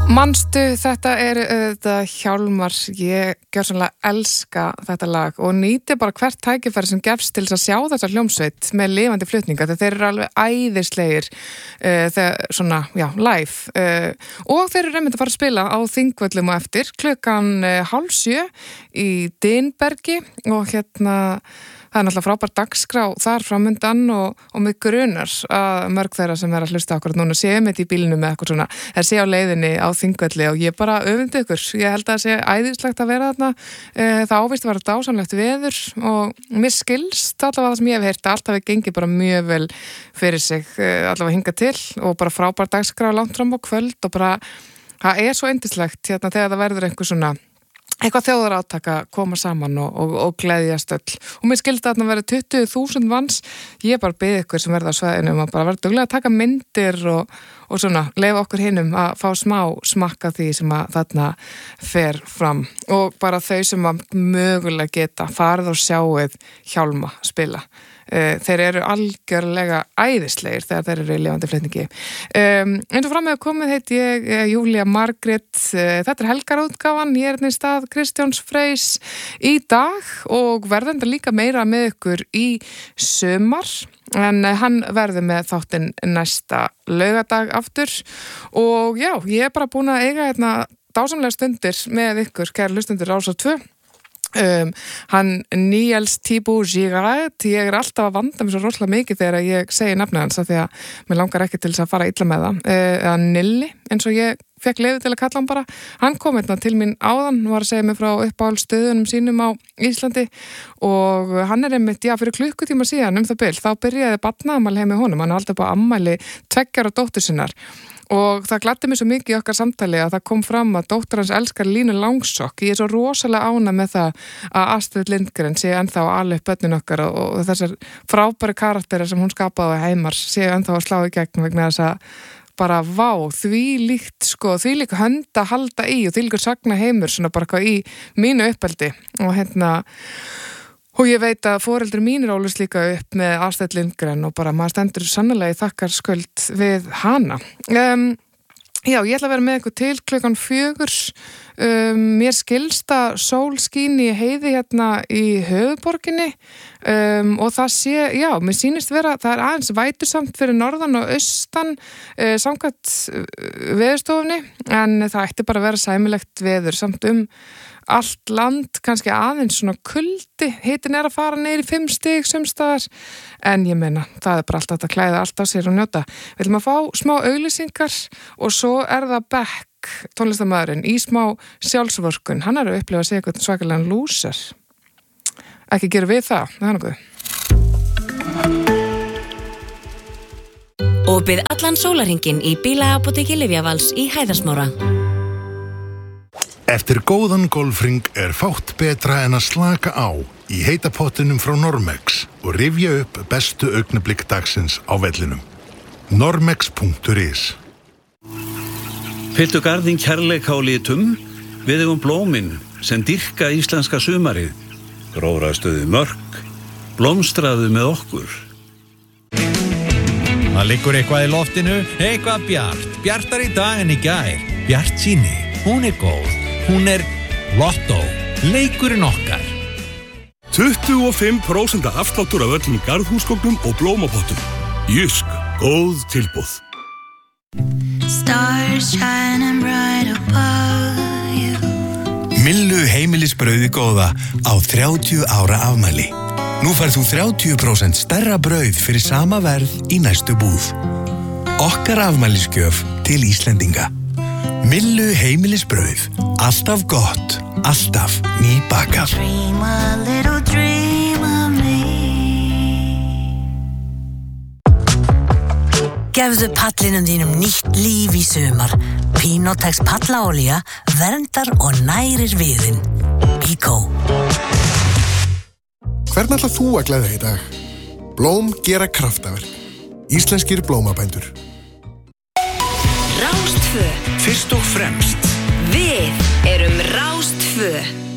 Manstu, þetta þetta Hjálmar, ég gjörsamlega elska þetta lag og nýti bara hvert tækifæri sem gefst til þess að sjá þessa hljómsveit með lifandi flutninga, þegar þeir eru alveg æðislegir þegar svona, já, live og þeir eru einmitt að fara að spila á Þingvöllum og eftir klukkan 6:30 í Dynbergi og það náttúrulega frábær dagskrá þar framundan og mig grunar að mörg þeirra sem að hlusta akkurat núna séu mitt í bílnum með eitthvað svona, þeir séu á leiðinni á Þingvelli og ég bara öfundi ykkur. Ég held að það sé æðislegt að vera þarna. Það ávist að vera dásamlegt veður og mér skilst allavega það sem ég hef heyrt að allt hafi gengið bara mjög vel fyrir sig, allavega hingað til og bara frábær dagskrá langt fram á kvöld og bara, það svo yndislegt þegar það verður einhver svona eitthvað þjóðarátaka koma saman og gleðjast öll og mér skildi að það verið 20.000 manns. Ég bara bið ykkur sem verða á svæðinu að bara verða duglega að taka myndir og svona leyfa okkur hinum að fá smá smakka því sem að þarna fer fram og bara þau sem að mögulega geta farið og sjáið Hjálma spila. Þeir eru algjörlega æðislegir þegar þeir eru í lifandi flutningi. Eins og fram með komið heit ég Júlía Margrét, þetta helgarútgáfan, ég hérna í stað Kristjáns Freys í dag og verðenda líka meira með ykkur í sumar, en hann verður með þáttinn næsta laugardag aftur og já, ég bara búin að eiga hérna dásamlega stundir með ykkur, kæru hlustendur Rásar 2. Hann Niels Thibaut Girard, ég alltaf að vanda mér svo rosalega mikið þegar ég segi nafnið hans af því að mér langar ekki til þess að fara illa með það eða Nilli, eins og ég fekk leyfi til að kalla hann bara. Hann kom hérna til mín áðan, var að segja mig frá uppáhaldsstöðunum sínum á Íslandi og hann einmitt, já, fyrir klukkutíma síðan það bil, þá byrjaði barnaafmæli heim með honum, hann haldið upp á afmæli 2 ára dóttur sinnar og það gladdi mig svo mikið í okkar samtali að það kom fram að dóttir hans elskar Línu Langsokk. Ég svo rosalega ánægð með það að Astrid Lindgren sé ennþá alveg börnin okkar og þessar frábæri karakteri sem hún skapaði á Heimars sé ennþá að slá í gegn vegna þess að bara vá, því líka hönd að halda í og því líka sagna heimur svona bara í mínu uppeldi og ég veit að foreldrar mínir ólust líka upp með Astrid Lindgren og bara maður stendur sannlega í þakkarskuld við hana. Já, ég ætla að vera með ykkur til klukkan 4. Mér skilst að sól skín í heiði hérna í höfuðborginni og það sé, já, mér sýnist vera, það aðeins vætusamt fyrir norðan og austan samkvæmt veðurstofunni, en það ætti bara að vera sæmilegt veður samt allt land, kannski aðeins svona kuldi, hitin að fara niður í 5 stig sumstaðar, en ég meina, það bara alltaf að klæða allt á sér og njóta. Við ætlum að fá smá auglýsingar og svo það Beck, tónlistarmaðurinn, í smá sjálfsvorkun. Hann að upplifa sig eitthvað svakalega lúser. Ekki gera við það er nokkuð. Opið allan sólarhringinn í bílaapóteki Lyfjavals í Hæðarsmára. Eftir góðan golfring fátt betra en að slaka á í heita pottinum frá Normex og rifja upp bestu augnablik dagsins á vellinum. Normex.is. Fylltu garðinn kærleika á litum, við eigum blómin sem dýrka íslenska sumarið. Gróðrastuðu mörk, blómstraðu með okkur. Það liggur eitthvað í loftinu, eitthvað bjart. Bjartar í dag en í gær. Bjartsýni, hún góð. Hún Lotto, leikurinn okkar. 25% afsláttur af öllum garðhúsgögnum og blómapottum. Jysk, góð tilboð. Stars shining bright above you. Millu heimilisbrauði góða á 30 ára afmæli. Nú færð þú 30% stærra brauð fyrir sama verð í næstu búð. Okkar afmælisgjöf til Íslendinga. Millu heimilisbrauð, alltaf gott, alltaf nýbakað. Dream a little dream of me. Gefðu pallinum þínum nýtt líf í sumar. Pinotex pallaolía verndar og nærir viðinn. Bíkó. Hvern ætlar þú að gleðja í dag? Blóm gera kraftaverk. Íslenskir blómabændur. Rás 2. Fyrst og fremst. Við erum Rás 2.